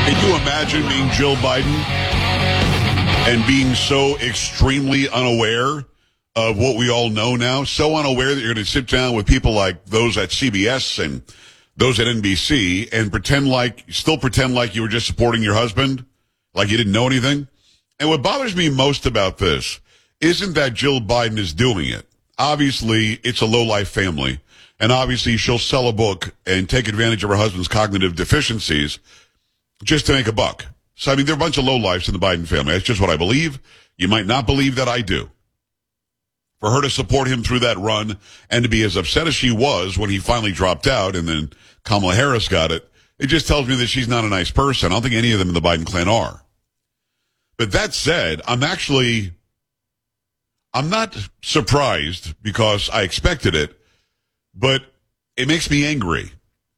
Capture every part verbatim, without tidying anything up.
Can you imagine being Jill Biden and being so extremely unaware of what we all know now? So unaware that you're going to sit down with people like those at C B S and those at N B C and pretend like, still pretend like you were just supporting your husband, like you didn't know anything. And what bothers me most about this isn't that Jill Biden is doing it. Obviously, it's a low-life family, and obviously she'll sell a book and take advantage of her husband's cognitive deficiencies just to make a buck. So, I mean, there are a bunch of lowlifes in the Biden family. That's just what I believe. You might not believe that I do. For her to support him through that run and to be as upset as she was when he finally dropped out and then Kamala Harris got it, it just tells me that she's not a nice person. I don't think any of them in the Biden clan are. But that said, I'm actually, I'm not surprised because I expected it, but it makes me angry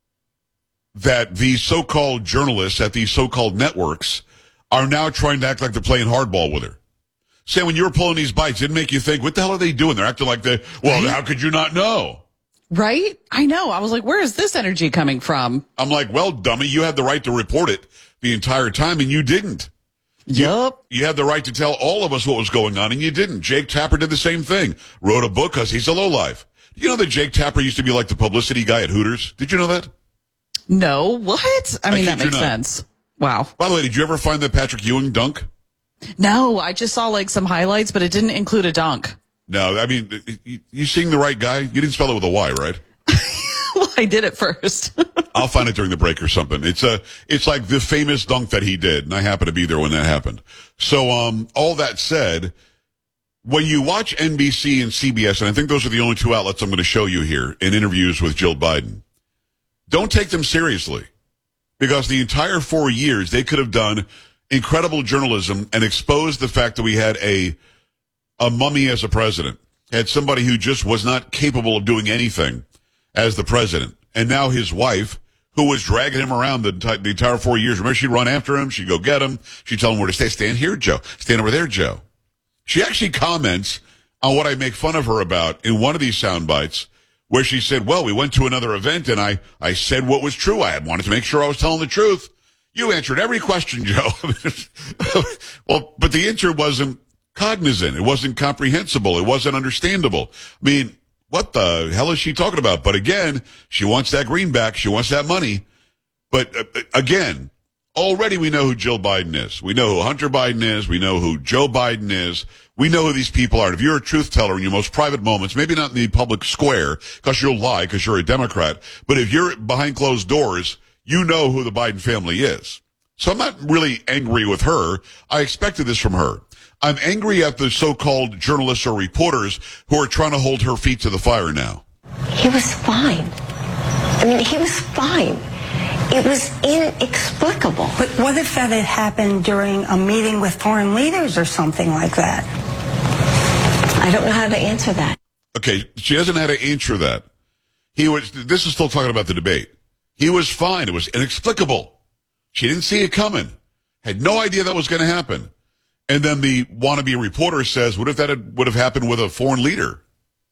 that these so-called journalists at these so-called networks are now trying to act like they're playing hardball with her. Say, when you were pulling these bites, it didn't make you think, what the hell are they doing? They're acting like they, well, right? How could you not know? Right? I know. I was like, where is this energy coming from? I'm like, well, dummy, you had the right to report it the entire time, and you didn't. Yup. You, you had the right to tell all of us what was going on, and you didn't. Jake Tapper did the same thing. Wrote a book because he's a lowlife. You know that Jake Tapper used to be like the publicity guy at Hooters? Did you know that? No. What? I mean, I that makes sense. Wow. By the way, did you ever find that Patrick Ewing dunk? No, I just saw like some highlights, but it didn't include a dunk. No, I mean, you, you seeing the right guy? You didn't spell it with a Y, right? Well, I did it first. I'll find it during the break or something. It's a, it's like the famous dunk that he did, and I happened to be there when that happened. So, um, all that said, when you watch N B C and C B S, and I think those are the only two outlets I'm going to show you here in interviews with Jill Biden, don't take them seriously, because the entire four years they could have done incredible journalism and exposed the fact that we had a a mummy as a president, had somebody who just was not capable of doing anything as the president, and now his wife, who was dragging him around the, the entire four years. Remember, she'd run after him, she'd go get him, she'd tell him where to stay. Stand here, Joe. Stand over there, Joe. She actually comments on what I make fun of her about in one of these sound bites, where she said, well, we went to another event and I, I said what was true. I wanted to make sure I was telling the truth. You answered every question, Joe. Well, but the answer wasn't cognizant. It wasn't comprehensible. It wasn't understandable. I mean, what the hell is she talking about? But again, she wants that greenback. She wants that money. But uh, again, already we know who Jill Biden is. We know who Hunter Biden is. We know who Joe Biden is. We know who these people are. And if you're a truth teller in your most private moments, maybe not in the public square, because you'll lie because you're a Democrat, but if you're behind closed doors, you know who the Biden family is. So I'm not really angry with her. I expected this from her. I'm angry at the so-called journalists or reporters who are trying to hold her feet to the fire now. He was fine. I mean, he was fine. It was inexplicable. But what if that had happened during a meeting with foreign leaders or something like that? I don't know how to answer that. Okay, she doesn't know how to answer that. He was, this is still talking about the debate. He was fine. It was inexplicable. She didn't see it coming. Had no idea that was going to happen. And then the wannabe reporter says, what if that had, would have happened with a foreign leader?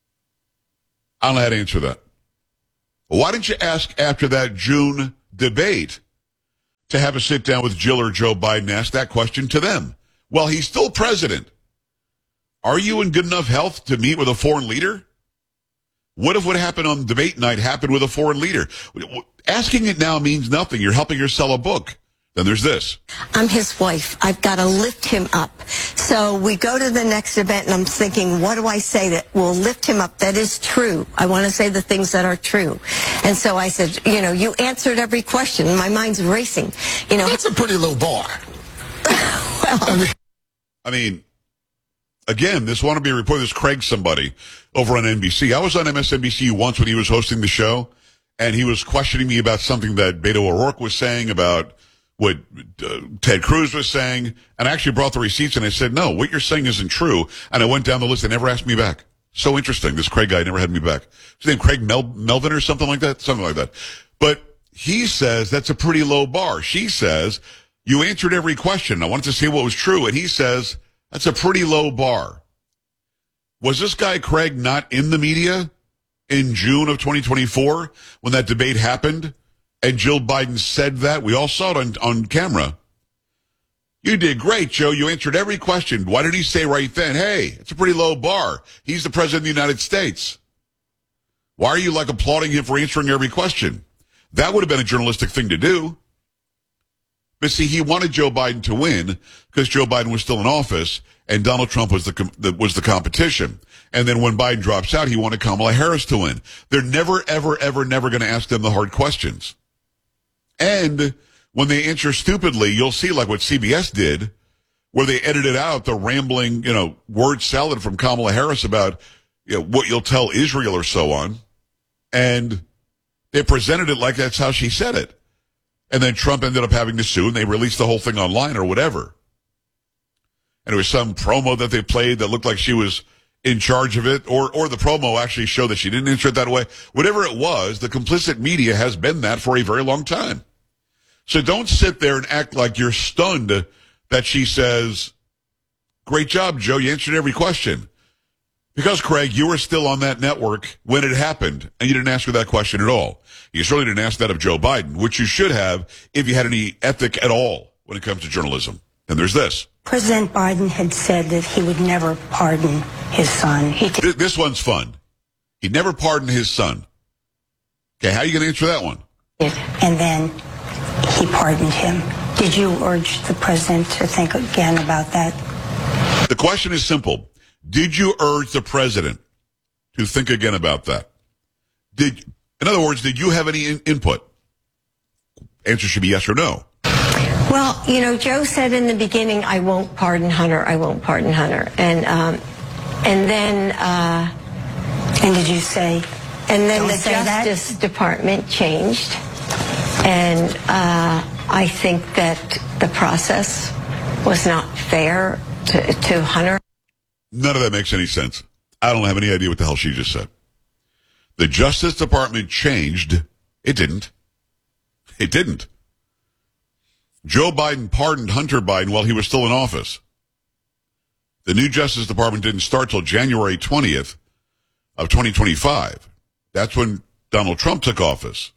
I don't know how to answer that. Why didn't you ask after that June debate to have a sit down with Jill or Joe Biden, ask that question to them? Well, he's still president. Are you in good enough health to meet with a foreign leader? What if what happened on debate night happened with a foreign leader? Asking it now means nothing. You're helping her sell a book. Then there's this. I'm his wife. I've got to lift him up. So we go to the next event, and I'm thinking, what do I say that will lift him up? That is true. I want to say the things that are true. And so I said, you know, you answered every question. My mind's racing. You know, that's a pretty low bar. Well, I mean, again, this wannabe reporter, this Craig somebody over on N B C. I was on M S N B C once when he was hosting the show, and he was questioning me about something that Beto O'Rourke was saying about what uh, Ted Cruz was saying, and I actually brought the receipts, and I said, no, what you're saying isn't true. And I went down the list. They never asked me back. So interesting. This Craig guy never had me back. His name Craig Mel- Melvin or something like that? Something like that. But he says that's a pretty low bar. She says, you answered every question. I wanted to see what was true. And he says, that's a pretty low bar. Was this guy Craig not in the media in June of twenty twenty-four when that debate happened? And Jill Biden said that. We all saw it on, on camera. You did great, Joe. You answered every question. Why did he say right then, hey, it's a pretty low bar. He's the president of the United States. Why are you like applauding him for answering every question? That would have been a journalistic thing to do. But see, he wanted Joe Biden to win because Joe Biden was still in office and Donald Trump was the, com- the was the competition. And then when Biden drops out, he wanted Kamala Harris to win. They're never, ever, ever, never going to ask them the hard questions. And when they answer stupidly, you'll see like what C B S did, where they edited out the rambling, you know, word salad from Kamala Harris about, you know, what you'll tell Israel or so on. And they presented it like that's how she said it. And then Trump ended up having to sue, and they released the whole thing online or whatever. And it was some promo that they played that looked like she was in charge of it, or or the promo actually showed that she didn't answer it that way. Whatever it was, the complicit media has been that for a very long time. So don't sit there and act like you're stunned that she says, great job, Joe, you answered every question. Because, Craig, you were still on that network when it happened, and you didn't ask her that question at all. You certainly didn't ask that of Joe Biden, which you should have if you had any ethic at all when it comes to journalism. And there's this. President Biden had said that he would never pardon his son. He Th- this one's fun. He'd never pardon his son. Okay, how are you going to answer that one? did, and then he pardoned him. Did you urge the president to think again about that? The question is simple. Did you urge the president to think again about that? Did, in other words, did you have any in- input? Answer should be yes or no. Well, you know, Joe said in the beginning, I won't pardon Hunter, I won't pardon Hunter. And um, and then... Uh, and did you say... And then Don't the say that? Justice Department changed. And uh, I think that the process was not fair to, to Hunter. None of that makes any sense. I don't have any idea what the hell she just said. The Justice Department changed. It didn't. It didn't. Joe Biden pardoned Hunter Biden while he was still in office. The new Justice Department didn't start till January twentieth of twenty twenty-five. That's when Donald Trump took office.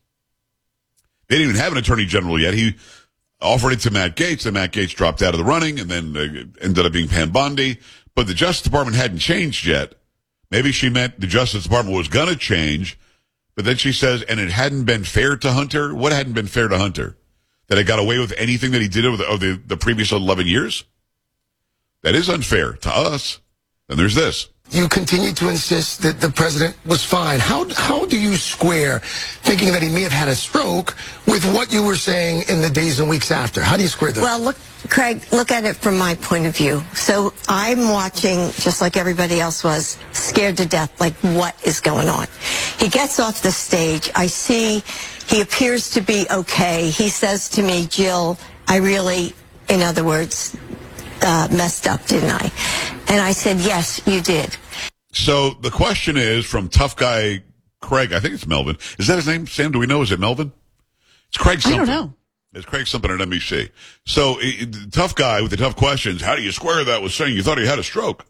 They didn't even have an attorney general yet. He offered it to Matt Gaetz, and Matt Gaetz dropped out of the running and then uh, ended up being Pam Bondi. But the Justice Department hadn't changed yet. Maybe she meant the Justice Department was going to change, but then she says, and it hadn't been fair to Hunter. What hadn't been fair to Hunter? That he got away with anything that he did over the, over the, the previous eleven years? That is unfair to us. And there's this. You continue to insist that the president was fine. How how do you square thinking that he may have had a stroke with what you were saying in the days and weeks after? How do you square that? Well, look, Craig, look at it from my point of view. So I'm watching, just like everybody else was, scared to death, like what is going on? He gets off the stage. I see he appears to be okay. He says to me, Jill, I really, in other words, uh, messed up, didn't I? And I said, yes, you did. So the question is from tough guy Craig, I think it's Melvin. Is that his name, Sam? Do we know? Is it Melvin? It's Craig something. I don't know. It's Craig something at N B C. So it, tough guy with the tough questions. How do you square that with saying you thought he had a stroke?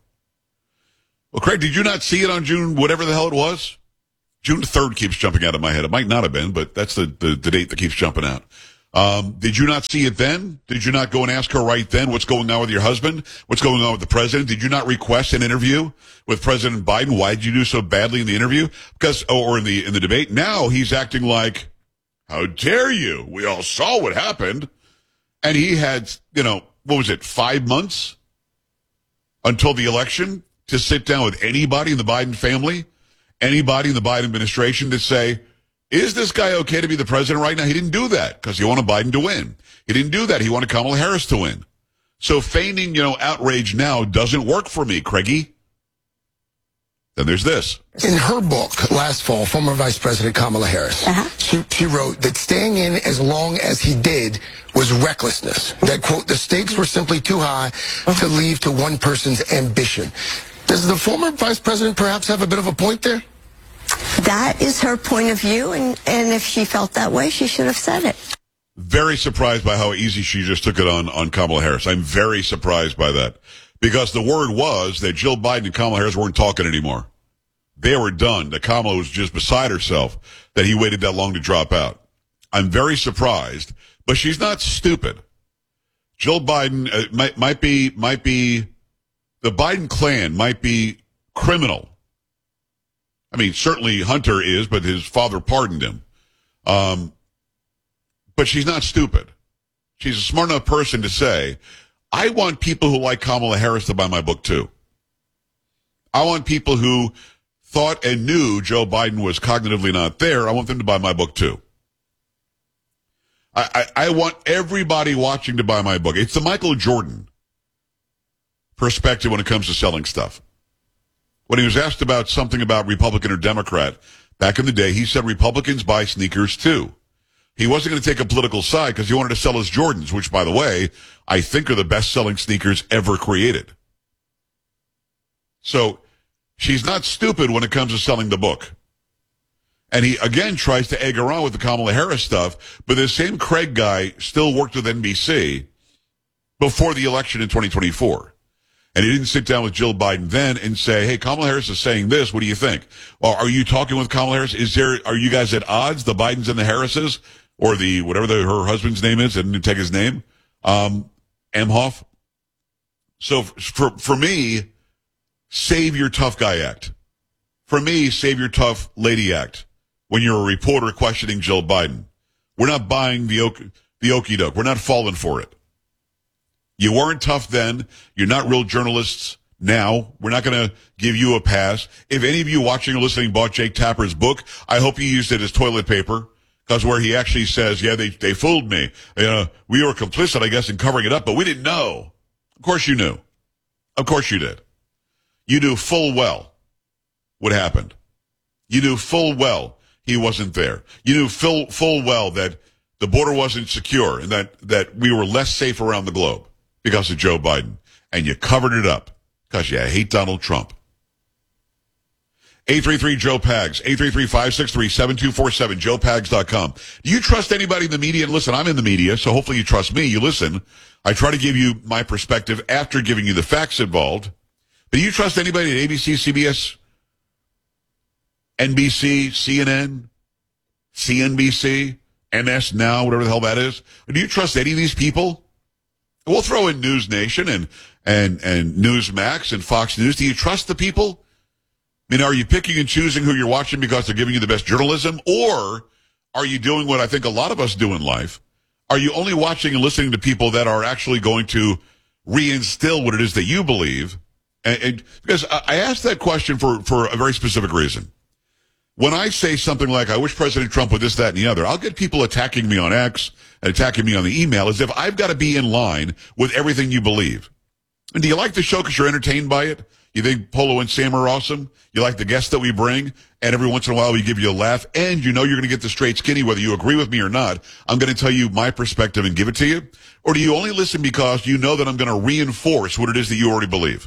Well, Craig, did you not see it on June, whatever the hell it was? June third keeps jumping out of my head. It might not have been, but that's the, the, the date that keeps jumping out. Um, did you not see it then? Did you not go and ask her right then what's going on with your husband? What's going on with the president? Did you not request an interview with President Biden? Why did you do so badly in the interview? Because, or in the, in the debate? Now he's acting like, how dare you? We all saw what happened. And he had, you know, what was it, five months until the election to sit down with anybody in the Biden family, anybody in the Biden administration to say, is this guy okay to be the president right now? He didn't do that because he wanted Biden to win. He didn't do that. He wanted Kamala Harris to win. So feigning, you know, outrage now doesn't work for me, Craigie. Then there's this. In her book last fall, former Vice President Kamala Harris, Uh-huh. she, she wrote that staying in as long as he did was recklessness. That, quote, the stakes were simply too high to leave to one person's ambition. Does the former Vice President perhaps have a bit of a point there? That is her point of view, and, and if she felt that way, she should have said it. Very surprised by how easy she just took it on, on Kamala Harris. I'm very surprised by that. Because the word was that Jill Biden and Kamala Harris weren't talking anymore. They were done. That Kamala was just beside herself that he waited that long to drop out. I'm very surprised, but she's not stupid. Jill Biden uh, might, might be, might be, the Biden clan might be criminal. I mean, certainly Hunter is, but his father pardoned him. Um, but she's not stupid. She's a smart enough person to say, I want people who like Kamala Harris to buy my book too. I want people who thought and knew Joe Biden was cognitively not there. I want them to buy my book too. I, I, I want everybody watching to buy my book. It's the Michael Jordan perspective when it comes to selling stuff. When he was asked about something about Republican or Democrat back in the day, he said Republicans buy sneakers too. He wasn't going to take a political side because he wanted to sell his Jordans, which, by the way, I think are the best-selling sneakers ever created. So she's not stupid when it comes to selling the book. And he, again, tries to egg her on with the Kamala Harris stuff, but this same Craig guy still worked with N B C before the election in twenty twenty-four. And he didn't sit down with Jill Biden then and say, hey, Kamala Harris is saying this. What do you think? Or are you talking with Kamala Harris? Is there, are you guys at odds, the Bidens and the Harrises? Or the, whatever the, her husband's name is, I didn't take his name, um, Emhoff. So for, for me, save your tough guy act. For me, save your tough lady act. When you're a reporter questioning Jill Biden. We're not buying the, ok- the okie doke. We're not falling for it. You weren't tough then. You're not real journalists now. We're not going to give you a pass. If any of you watching or listening bought Jake Tapper's book, I hope you used it as toilet paper. Because where he actually says, yeah, they, they fooled me. Uh, we were complicit, I guess, in covering it up, but we didn't know. Of course you knew. Of course you did. You knew full well what happened. You knew full well he wasn't there. You knew full, full well that the border wasn't secure and that, that we were less safe around the globe because of Joe Biden. And you covered it up because you hate Donald Trump. eight three three Joe Pags, eight three three, five six three, seven two four seven, joe pags dot com. Do you trust anybody in the media? And listen, I'm in the media, so hopefully you trust me. You listen. I try to give you my perspective after giving you the facts involved. But do you trust anybody at A B C, C B S, N B C, C N N, C N B C, M S Now, whatever the hell that is? Do you trust any of these people? We'll throw in News Nation and, and, and Newsmax and Fox News. Do you trust the people? I mean, are you picking and choosing who you're watching because they're giving you the best journalism? Or are you doing what I think a lot of us do in life? Are you only watching and listening to people that are actually going to reinstill what it is that you believe? And, and because I asked that question for, for a very specific reason. When I say something like, I wish President Trump would this, that, and the other, I'll get people attacking me on X and attacking me on the email as if I've got to be in line with everything you believe. And do you like the show because you're entertained by it? You think Polo and Sam are awesome? You like the guests that we bring? And every once in a while we give you a laugh. And you know you're going to get the straight skinny whether you agree with me or not. I'm going to tell you my perspective and give it to you. Or do you only listen because you know that I'm going to reinforce what it is that you already believe?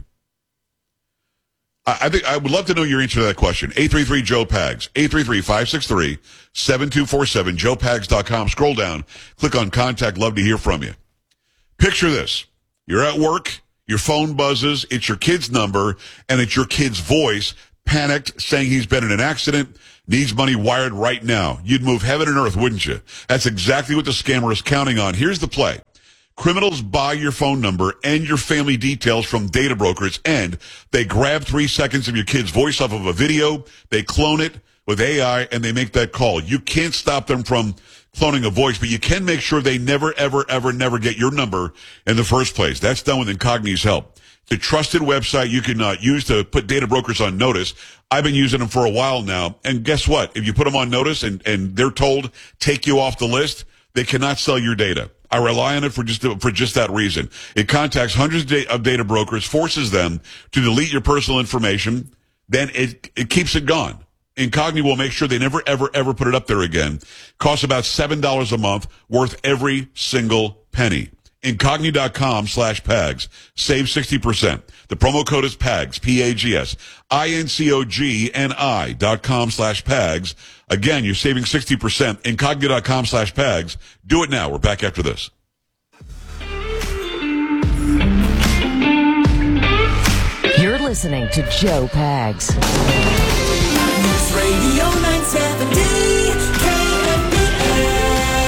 I, I think I would love to know your answer to that question. eight three three Joe Pags, eight three three, five six three, seven two four seven, joe pags dot com. Scroll down, click on contact. Love to hear from you. Picture this. You're at work. Your phone buzzes, it's your kid's number, and it's your kid's voice, panicked, saying he's been in an accident, needs money wired right now. You'd move heaven and earth, wouldn't you? That's exactly what the scammer is counting on. Here's the play. Criminals buy your phone number and your family details from data brokers, and they grab three seconds of your kid's voice off of a video, they clone it with A I, and they make that call. You can't stop them from cloning a voice, but you can make sure they never, ever, ever, never get your number in the first place. That's done with Incogni's help. It's a trusted website you can uh, use to put data brokers on notice. I've been using them for a while now, and guess what? If you put them on notice and, and they're told, take you off the list, they cannot sell your data. I rely on it for just for just that reason. It contacts hundreds of data brokers, forces them to delete your personal information, then it, it keeps it gone. Incogni will make sure they never, ever, ever put it up there again. Costs about seven dollars a month, worth every single penny. Incogni.com slash PAGS. Save sixty percent. The promo code is PAGS, P A G S. I-N-C-O-G-N-I dot com slash PAGS. Again, you're saving sixty percent. Incogni.com slash PAGS. Do it now. We're back after this. You're listening to Joe Pags. Radio nine seventy K M B L.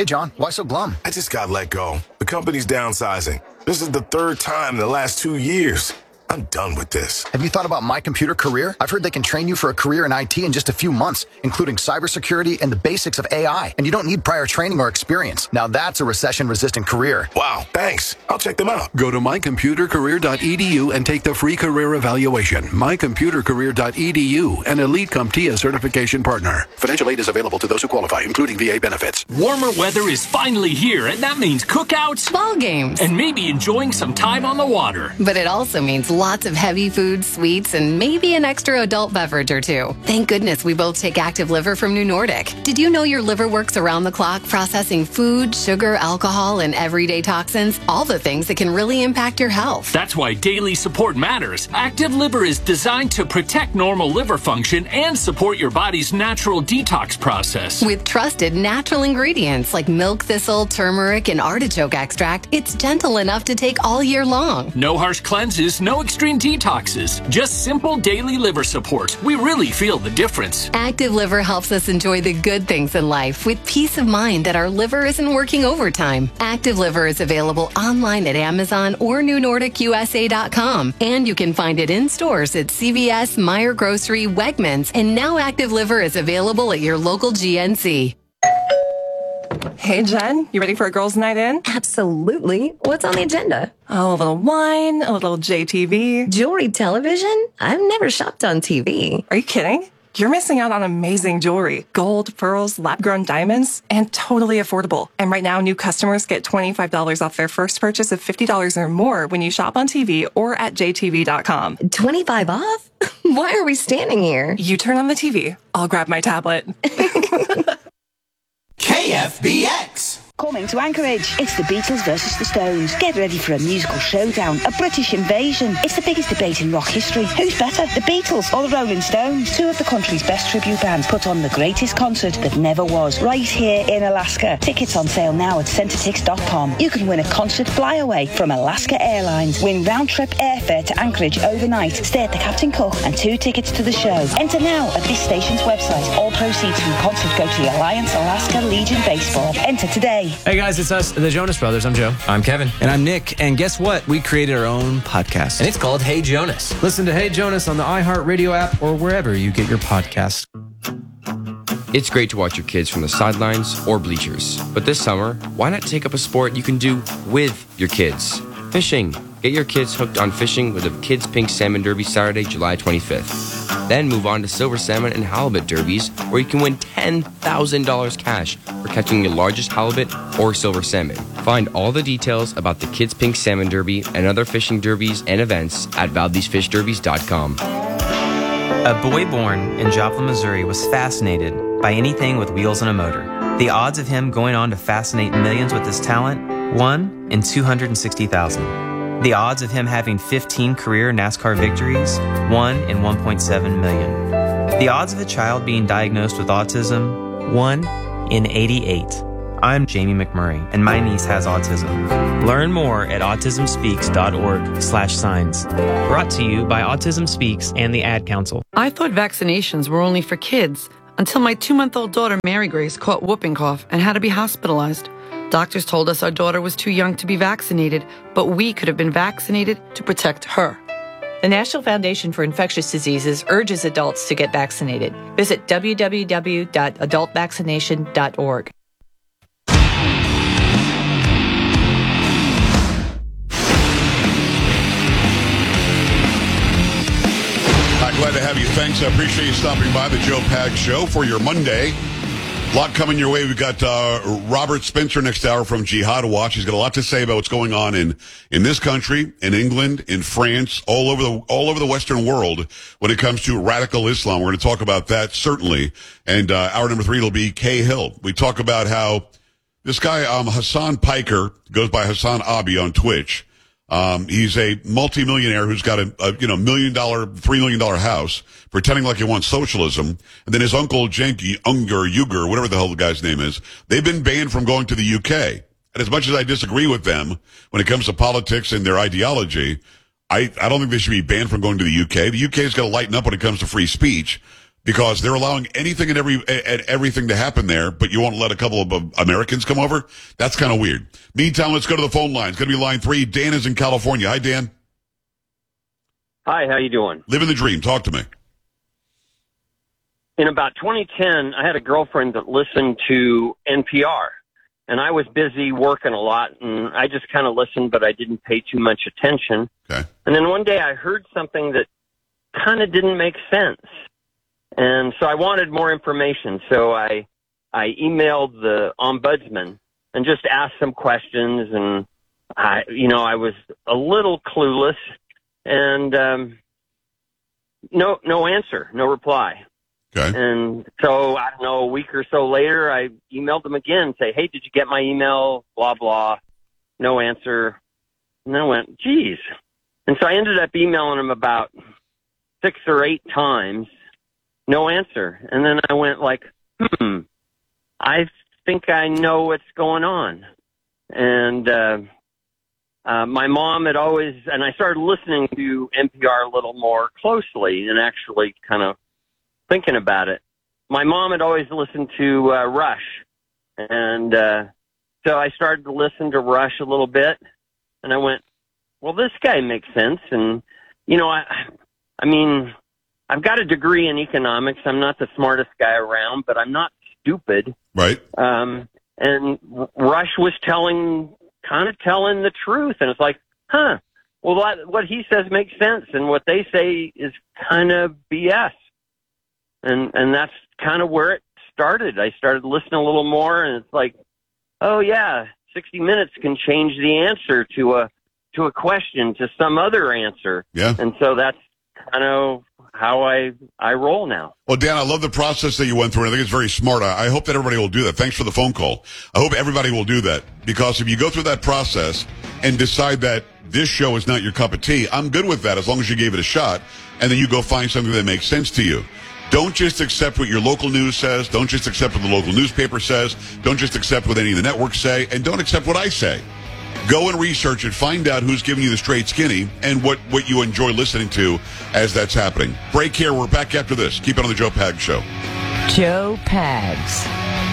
Hey, John, why so glum? I just got let go. The company's downsizing. This is the third time in the last two years. I'm done with this. Have you thought about My Computer Career? I've heard they can train you for a career in I T in just a few months, including cybersecurity and the basics of A I. And you don't need prior training or experience. Now that's a recession-resistant career. Wow, thanks. I'll check them out. Go to my computer career dot e d u and take the free career evaluation. my computer career dot e d u, an Elite CompTIA certification partner. Financial aid is available to those who qualify, including V A benefits. Warmer weather is finally here, and that means cookouts, ball games, and maybe enjoying some time on the water. But it also means lots of heavy food, sweets, and maybe an extra adult beverage or two. Thank goodness we both take Active Liver from New Nordic. Did you know your liver works around the clock processing food, sugar, alcohol, and everyday toxins? All the things that can really impact your health. That's why daily support matters. Active Liver is designed to protect normal liver function and support your body's natural detox process. With trusted natural ingredients like milk thistle, turmeric, and artichoke extract, it's gentle enough to take all year long. No harsh cleanses, no extreme detoxes, just simple daily liver support. We really feel the difference. Active Liver helps us enjoy the good things in life with peace of mind that our liver isn't working overtime. Active Liver is available online at Amazon or new nordic u s a dot com, and you can find it in stores at C V S, Meijer Grocery, Wegmans, and now Active Liver is available at your local G N C. Hey, Jen, you ready for a girls' night in? Absolutely. What's on the agenda? Oh, a little wine, a little J T V. Jewelry television? I've never shopped on T V. Are you kidding? You're missing out on amazing jewelry. Gold, pearls, lab-grown diamonds, and totally affordable. And right now, new customers get twenty-five dollars off their first purchase of fifty dollars or more when you shop on T V or at j t v dot com. twenty-five off? Why are we standing here? You turn on the T V. I'll grab my tablet. K F B X. Coming to Anchorage, it's the Beatles versus the Stones. Get ready for a musical showdown, a British invasion. It's the biggest debate in rock history. Who's better, the Beatles or the Rolling Stones? Two of the country's best tribute bands put on the greatest concert that never was, right here in Alaska. Tickets on sale now at centretix dot com. You can win a concert flyaway from Alaska Airlines. Win round-trip airfare to Anchorage overnight. Stay at the Captain Cook and two tickets to the show. Enter now at this station's website. All proceeds from the concert go to the Alliance Alaska Legion Baseball. Enter today. Hey guys, it's us, the Jonas Brothers. I'm Joe. I'm Kevin. And I'm Nick. And guess what? We created our own podcast. And it's called Hey Jonas. Listen to Hey Jonas on the iHeartRadio app or wherever you get your podcasts. It's great to watch your kids from the sidelines or bleachers. But this summer, why not take up a sport you can do with your kids? Fishing. Get your kids hooked on fishing with the Kids Pink Salmon Derby Saturday, July twenty-fifth. Then move on to silver salmon and halibut derbies, where you can win ten thousand dollars cash for catching the largest halibut or silver salmon. Find all the details about the Kids Pink Salmon Derby and other fishing derbies and events at valdez fish derbies dot com. A boy born in Joplin, Missouri was fascinated by anything with wheels and a motor. The odds of him going on to fascinate millions with his talent, one in two hundred sixty thousand. The odds of him having fifteen career NASCAR victories, one in one point seven million. The odds of a child being diagnosed with autism, one in eighty-eight. I'm Jamie McMurray, and my niece has autism. Learn more at autism speaks dot org slash signs. Brought to you by Autism Speaks and the Ad Council. I thought vaccinations were only for kids until my two-month-old daughter, Mary Grace, caught whooping cough and had to be hospitalized. Doctors told us our daughter was too young to be vaccinated, but we could have been vaccinated to protect her. The National Foundation for Infectious Diseases urges adults to get vaccinated. Visit w w w dot adult vaccination dot org. Glad to have you. Thanks. I appreciate you stopping by the Joe Pag Show for your Monday. A lot coming your way. We've got uh, Robert Spencer next hour from Jihad Watch. He's got a lot to say about what's going on in, in this country, in England, in France, all over the all over the Western world when it comes to radical Islam. We're going to talk about that, certainly. And uh, hour number three will be Kay Hill. We talk about how this guy, um, Hassan Piker, goes by Hassan Abi on Twitch. Um, he's a multimillionaire who's got a, a you know, million dollar, three million dollar house, pretending like he wants socialism. And then his uncle, Jenky, Unger, Uger, whatever the hell the guy's name is, they've been banned from going to the U K. And as much as I disagree with them when it comes to politics and their ideology, I, I don't think they should be banned from going to the U K. The U K's got to lighten up when it comes to free speech. because they're allowing anything and every and everything to happen there, but you won't let a couple of uh, Americans come over? That's kind of weird. Meantime, let's go to the phone line. It's going to be line three. Dan is in California. Hi, Dan. Hi, how you doing? Living the dream. Talk to me. In about twenty ten, I had a girlfriend that listened to N P R, and I was busy working a lot, and I just kind of listened, but I didn't pay too much attention. Okay. And then one day I heard something that kind of didn't make sense, and so I wanted more information. So I I emailed the ombudsman and just asked some questions, and I, you know, I was a little clueless, and um, no no answer, no reply. Okay. And so, I don't know, a week or so later, I emailed them again, say, hey, did you get my email? Blah, blah. No answer. And then I went, geez. And so I ended up emailing them about six or eight times. No answer. And then I went like, hmm, I think I know what's going on. And uh, uh, my mom had always, and I started listening to N P R a little more closely and actually kind of thinking about it. My mom had always listened to uh, Rush, and uh, so I started to listen to Rush a little bit, and I went, well, this guy makes sense. And, you know, I, I mean, I've got a degree in economics. I'm not the smartest guy around, but I'm not stupid. Right. Um, and Rush was telling, kind of telling the truth, and it's like, huh, well, that, what he says makes sense, and what they say is kind of B S. And and that's kind of where it started. I started listening a little more, and it's like, oh yeah, sixty minutes can change the answer to a to a question, to some other answer. Yeah. And so that's kind of how I I roll now. Well, Dan, I love the process that you went through, and I think it's very smart. I, I hope that everybody will do that. Thanks for the phone call. I hope everybody will do that, because if you go through that process and decide that this show is not your cup of tea, I'm good with that as long as you gave it a shot, and then you go find something that makes sense to you. Don't just accept what your local news says. Don't just accept what the local newspaper says. Don't just accept what any of the networks say. And don't accept what I say. Go and research it. Find out who's giving you the straight skinny and what, what you enjoy listening to as that's happening. Break here. We're back after this. Keep it on the Joe Pags Show. Joe Pags.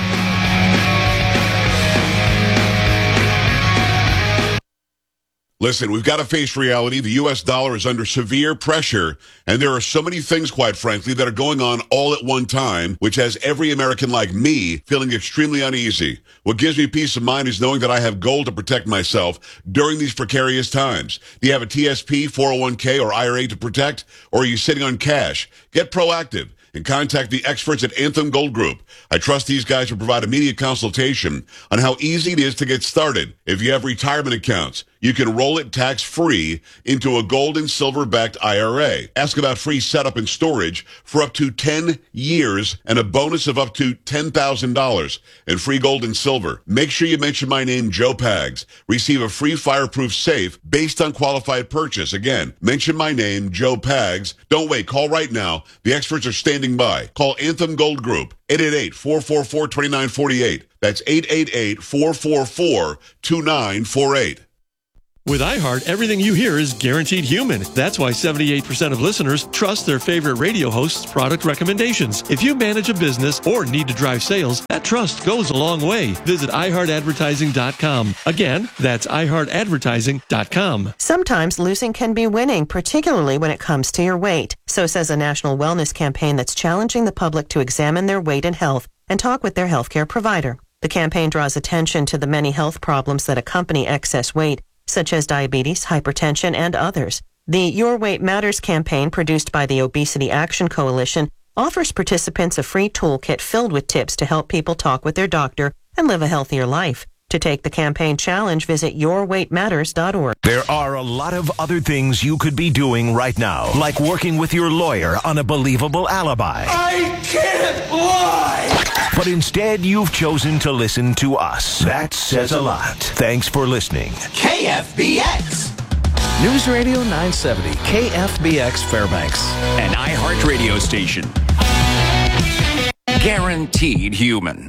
Listen, we've got to face reality. The U S dollar is under severe pressure, and there are so many things, quite frankly, that are going on all at one time, which has every American like me feeling extremely uneasy. What gives me peace of mind is knowing that I have gold to protect myself during these precarious times. Do you have a T S P, four oh one k, or I R A to protect, or are you sitting on cash? Get proactive and contact the experts at Anthem Gold Group. I trust these guys to provide immediate consultation on how easy it is to get started. If you have retirement accounts, you can roll it tax-free into a gold and silver-backed I R A. Ask about free setup and storage for up to ten years and a bonus of up to ten thousand dollars and free gold and silver. Make sure you mention my name, Joe Pags. Receive a free fireproof safe based on qualified purchase. Again, mention my name, Joe Pags. Don't wait. Call right now. The experts are standing by. Call Anthem Gold Group, eight eight eight, four four four, two nine four eight. That's eight eight eight, four four four, two nine four eight. With iHeart, everything you hear is guaranteed human. That's why seventy-eight percent of listeners trust their favorite radio host's product recommendations. If you manage a business or need to drive sales, that trust goes a long way. Visit i heart advertising dot com. Again, that's i heart advertising dot com. Sometimes losing can be winning, particularly when it comes to your weight. So says a national wellness campaign that's challenging the public to examine their weight and health and talk with their healthcare provider. The campaign draws attention to the many health problems that accompany excess weight, such as diabetes, hypertension, and others. The Your Weight Matters campaign, produced by the Obesity Action Coalition, offers participants a free toolkit filled with tips to help people talk with their doctor and live a healthier life. To take the campaign challenge, visit your weight matters dot org. There are a lot of other things you could be doing right now, like working with your lawyer on a believable alibi. I can't lie! But instead, you've chosen to listen to us. That says a lot. Thanks for listening. K F B X. News Radio nine seventy, K F B X Fairbanks. An iHeart radio station. Guaranteed human.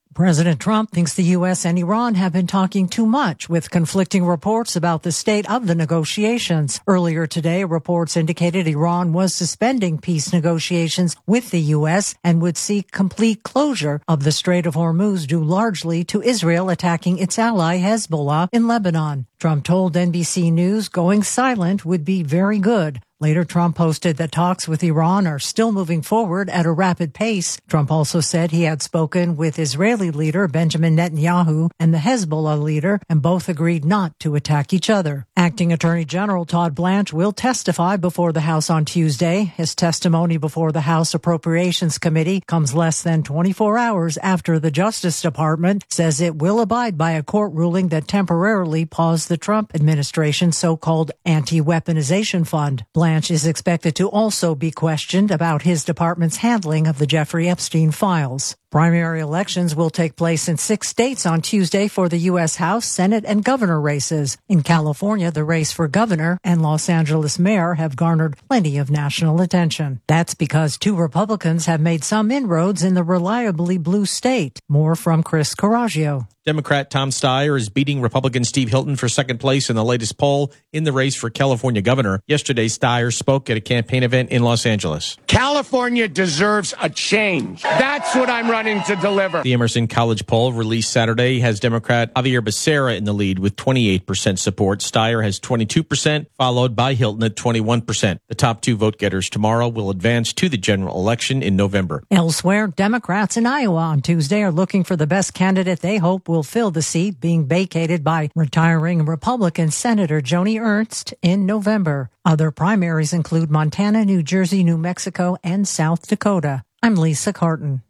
President Trump thinks the U S and Iran have been talking too much, with conflicting reports about the state of the negotiations. Earlier today, reports indicated Iran was suspending peace negotiations with the U S and would seek complete closure of the Strait of Hormuz, due largely to Israel attacking its ally Hezbollah in Lebanon. Trump told N B C News going silent would be very good. Later, Trump posted that talks with Iran are still moving forward at a rapid pace. Trump also said he had spoken with Israeli leader Benjamin Netanyahu and the Hezbollah leader, and both agreed not to attack each other. Acting Attorney General Todd Blanche will testify before the House on Tuesday. His testimony before the House Appropriations Committee comes less than twenty-four hours after the Justice Department says it will abide by a court ruling that temporarily paused the Trump administration's so-called anti-weaponization fund. Blanche Blanche is expected to also be questioned about his department's handling of the Jeffrey Epstein files. Primary elections will take place in six states on Tuesday for the U S House, Senate, and governor races. In California, the race for governor and Los Angeles mayor have garnered plenty of national attention. That's because two Republicans have made some inroads in the reliably blue state. More from Chris Coraggio. Democrat Tom Steyer is beating Republican Steve Hilton for second place in the latest poll in the race for California governor. Yesterday, Steyer spoke at a campaign event in Los Angeles. California deserves a change. That's what I'm running to deliver. The Emerson College poll released Saturday has Democrat Javier Becerra in the lead with twenty-eight percent support. Steyer has twenty-two percent, followed by Hilton at twenty-one percent. The top two vote getters tomorrow will advance to the general election in November. Elsewhere, Democrats in Iowa on Tuesday are looking for the best candidate they hope will fill the seat being vacated by retiring Republican Senator Joni Ernst in November. Other primaries include Montana, New Jersey, New Mexico, and South Dakota. I'm Lisa Carton.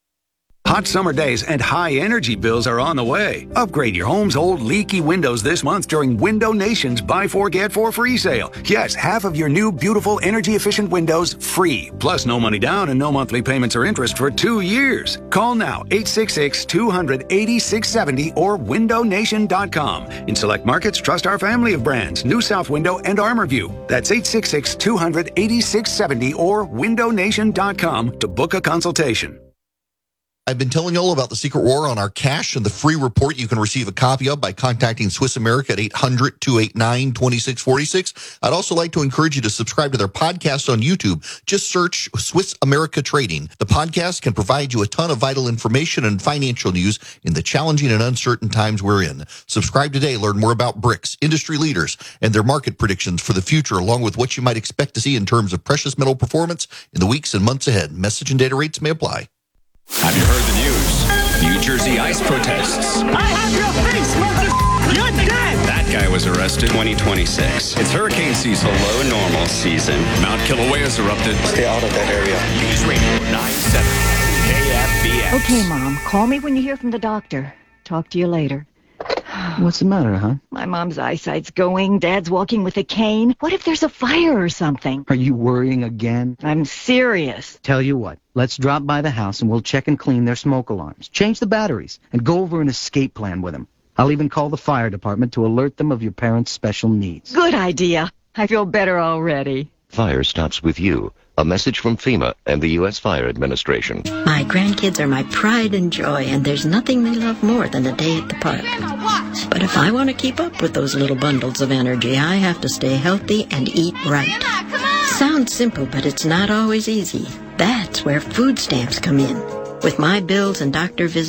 Hot summer days and high energy bills are on the way. Upgrade your home's old leaky windows this month during Window Nation's Buy Four Get Four free sale. Yes, half of your new beautiful energy efficient windows free. Plus no money down and no monthly payments or interest for two years. Call now eight six six, two hundred, eighty-six seventy or window nation dot com. In select markets, trust our family of brands, New South Window and ArmorView. That's eight six six, two hundred, eighty-six seventy or window nation dot com to book a consultation. I've been telling you all about the secret war on our cash and the free report you can receive a copy of by contacting Swiss America at eight hundred, two eight nine, two six four six. I'd also like to encourage you to subscribe to their podcast on YouTube. Just search Swiss America Trading. The podcast can provide you a ton of vital information and financial news in the challenging and uncertain times we're in. Subscribe today. Learn more about BRICS, industry leaders, and their market predictions for the future, along with what you might expect to see in terms of precious metal performance in the weeks and months ahead. Message and data rates may apply. Have you heard the news? New Jersey ice protests. I have your face, mother. You're dead. That guy was arrested. twenty twenty-six. It's hurricane season, below normal season. Mount Kilauea's erupted. Stay out of that area. News Radio ninety-seven K F B X. Okay, Mom. Call me when you hear from the doctor. Talk to you later. What's the matter, huh? My mom's eyesight's going. Dad's walking with a cane. What if there's a fire or something? Are you worrying again? I'm serious. Tell you what, let's drop by the house and we'll check and clean their smoke alarms, change the batteries, and go over an escape plan with them. I'll even call the fire department to alert them of your parents' special needs. Good idea. I feel better already. Fire starts with you. A message from FEMA and the U S Fire Administration. My grandkids are my pride and joy, and there's nothing they love more than a day at the park. But if I want to keep up with those little bundles of energy, I have to stay healthy and eat right. Sounds simple, but it's not always easy. That's where food stamps come in. With my bills and doctor visits,